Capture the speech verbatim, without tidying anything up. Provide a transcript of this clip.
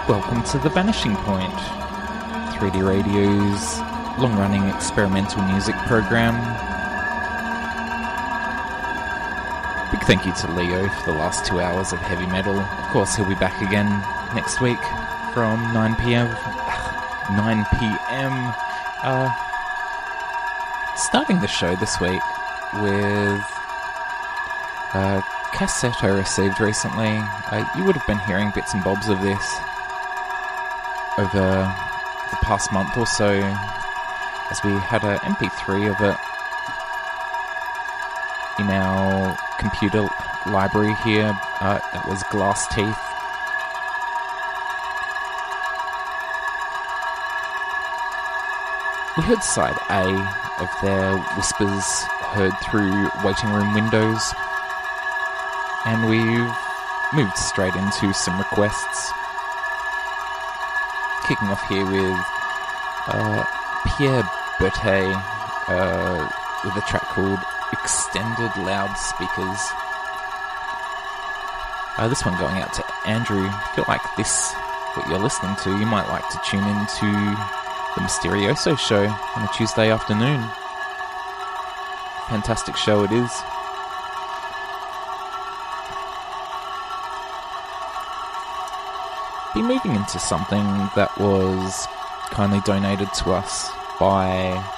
Welcome to The Vanishing Point, three D Radio's long-running experimental music program. Big thank you to Leo for the last two hours of heavy metal. Of course, he'll be back again next week from nine p.m. nine p.m. Uh, starting the show this week with a cassette I received recently. Uh, you would have been hearing bits and bobs of this over the past month or so, as we had an M P three of it in our computer library here. Uh, that was Glass Teeth. We heard side A of their Whispers Heard Through Waiting Room Windows, and we've moved straight into some requests. Kicking off here with uh, Pierre Berthet uh, with a track called Extended Loudspeakers. Uh, this one going out to Andrew. If you like this, what you're listening to, you might like to tune into the Mysterioso show on a Tuesday afternoon. Fantastic show it is. Be moving into something that was kindly donated to us by